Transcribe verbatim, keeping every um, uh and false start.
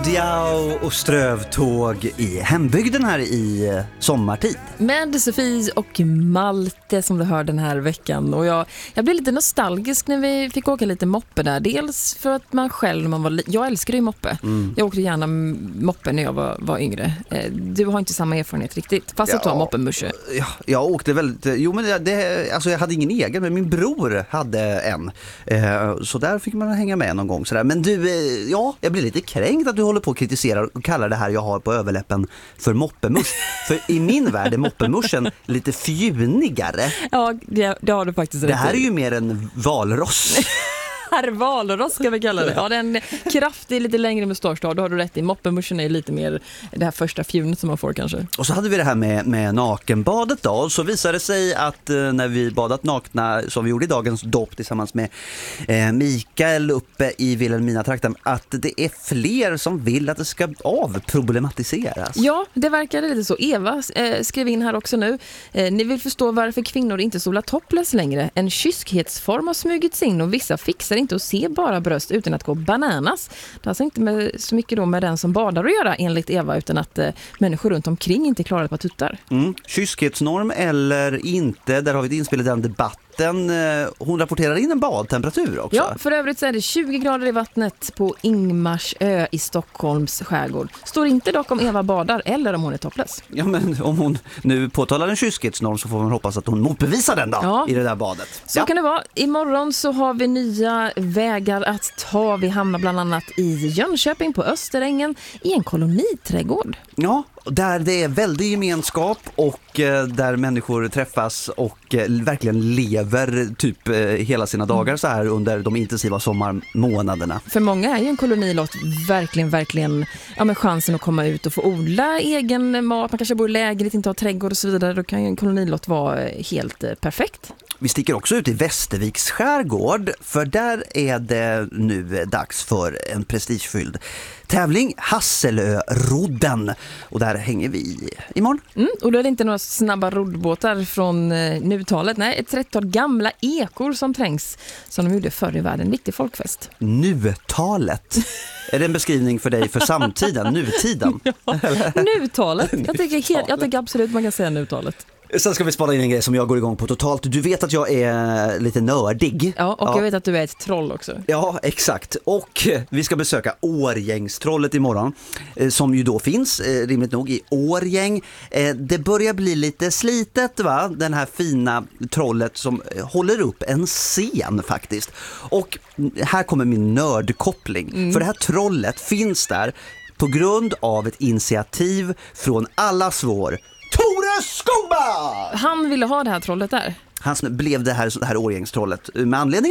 Diao och strövtåg i hembygden här i sommartid. Med Sofie och Malte som du hör den här veckan. Och jag, jag blev lite nostalgisk när vi fick åka lite moppe där. Dels för att man själv, man var, jag älskar ju moppe. Mm. Jag åkte gärna moppe när jag var, var yngre. Du har inte samma erfarenhet riktigt, fast ja, att du har moppemusche. Ja, jag åkte väldigt, jo men det, alltså jag hade ingen egen, men min bror hade en. Så där fick man hänga med någon gång. Sådär. Men du, ja, jag blir lite kränkt att du håller på att kritisera och kallar det här jag har på överläppen för moppemusch. För i min värld är moppemuschen lite fjunigare. Ja, det, det har du faktiskt rätt. Det här är ju mer en valross. Valross ska vi kalla det. Ja, den kraftig, lite längre mustasch då, då har du rätt i. Moppemuschen är lite mer det här första fjunet som man får kanske. Och så hade vi det här med, med nakenbadet då. Och så visade det sig att eh, när vi badat nakna, som vi gjorde i dagens dopp tillsammans med eh, Mikael uppe i Vilhelmina-trakten, att det är fler som vill att det ska avproblematiseras. Ja, det verkar lite så. Eva eh, skrev in här också nu. Eh, ni vill förstå varför kvinnor inte solar topless längre. En kyskhetsform har smugits in och vissa fixar inte att se bara bröst utan att gå bananas. Det har alltså inte med, så mycket då med den som badar att göra enligt Eva, utan att eh, människor runt omkring inte klarar på tuttar. Mm. Kyskhetsnorm eller inte, där har vi ett inspel i den debatten. Hon rapporterar in en badtemperatur också. Ja, för övrigt så är det tjugo grader i vattnet på Ingmarsö i Stockholms skärgård. Står inte dock om Eva badar eller om hon är topless. Ja, men om hon nu påtalar en kyskhetsnorm så får man hoppas att hon motbevisar den då, ja, i det där badet. Så ja. kan det vara. Imorgon så har vi nya vägar att ta. Vi hamnar bland annat i Jönköping på Österängen i en koloniträdgård. Ja, där det är väldigt gemenskap och eh, där människor träffas och eh, verkligen lever typ eh, hela sina dagar så här under de intensiva sommarmånaderna. För många är ju en kolonilott verkligen, verkligen ja, med chansen att komma ut och få odla egen mat. Man kanske bor i lägenhet, inte ha trädgård och så vidare. Då kan ju en kolonilott vara helt eh, perfekt. Vi sticker också ut i Västerviks skärgård, för där är det nu dags för en prestigefylld tävling, Hasselö-rodden. Och där hänger vi imorgon. Mm, och då är det inte några snabba roddbåtar från eh, nutalet. Nej, ett trettiotal gamla ekor som trängs som de gjorde förr i världen. Viktig folkfest. Nutalet. Är det en beskrivning för dig för samtiden, nutiden? Ja, nutalet. Jag tycker, helt, jag tycker absolut man kan säga nutalet. Sen ska vi spara in en grej som jag går igång på totalt. Du vet att jag är lite nördig. Ja, och ja. jag vet att du är ett troll också. Ja, exakt. Och vi ska besöka Årgängstrollet imorgon. Som ju då finns, rimligt nog, i Årgäng. Det börjar bli lite slitet, va? Den här fina trollet som håller upp en scen faktiskt. Och här kommer min nördkoppling. Mm. För det här trollet finns där på grund av ett initiativ från allas vår Tore Skogman! Han ville ha det här trollet där. Han blev det här, det här Årgängstrollet med anledning